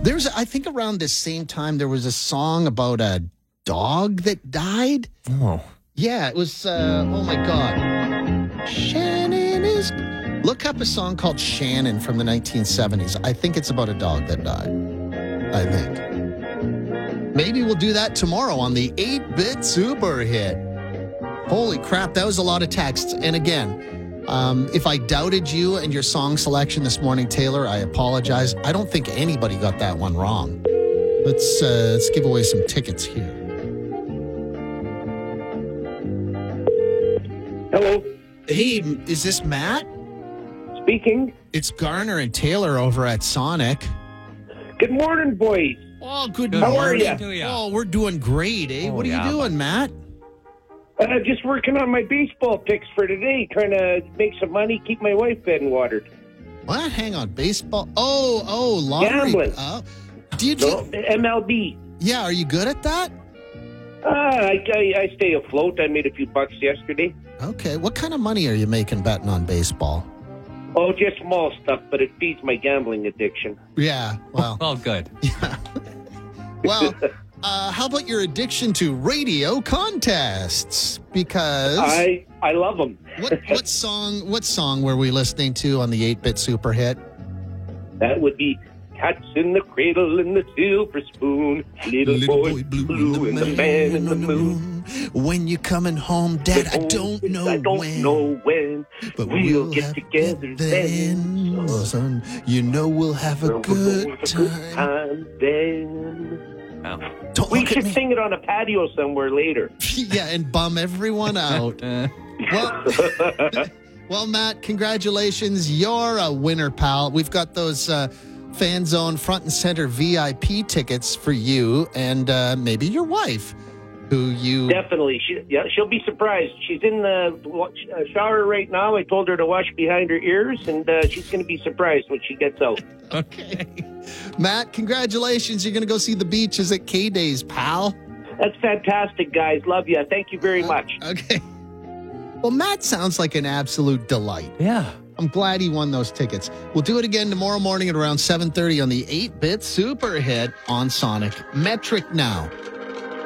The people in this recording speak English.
I think around the same time, there was a song about a dog that died. Oh. Yeah, it was, oh my God. Shannon is... Look up a song called Shannon from the 1970s. I think it's about a dog that died. I think. Maybe we'll do that tomorrow on the 8-Bit Super Hit. Holy crap, that was a lot of texts. And again, if I doubted you and your song selection this morning, Taylor, I apologize. I don't think anybody got that one wrong. Let's give away some tickets here. Hello. Hey, is this Matt? Speaking. It's Garner and Taylor over at Sonic. Good morning, boys. Oh, good Good morning. morning to ya. Oh, we're doing great, eh? Oh, What are yeah, you doing, Matt? Just working on my baseball picks for today, trying to make some money, keep my wife fed and watered. What? Hang on, baseball? Oh, lottery. Gambling. Oh. Do you, No, MLB. Yeah, are you good at that? I stay afloat. I made a few bucks yesterday. Okay, what kind of money are you making betting on baseball? Oh, just small stuff, but it feeds my gambling addiction. Yeah, well, Well, good. well, how about your addiction to radio contests? Because I love them. what song were we listening to on the 8-Bit Super Hit? That would be Cats in the Cradle and the Silver Spoon, Little Boy Blue and the Man in the Moon. When you're coming home, Dad, I don't know when, but we'll get together then. Son, you know we'll have a good time. Then. Wow. Don't We look at should me. sing it on a patio somewhere later. Yeah, and bum everyone out. Well, Matt, congratulations. You're a winner, pal. We've got those Fan Zone front and center VIP tickets for you and maybe your wife, who you... Definitely. She'll be surprised. She's in the shower right now. I told her to wash behind her ears, and she's going to be surprised when she gets out. Okay. Matt, congratulations. You're going to go see the Beaches at K-Days, pal. That's fantastic, guys. Love you. Thank you very much. Okay. Well, Matt sounds like an absolute delight. Yeah. I'm glad he won those tickets. We'll do it again tomorrow morning at around 7:30 on the 8-Bit Super Hit on Sonic. Metric now.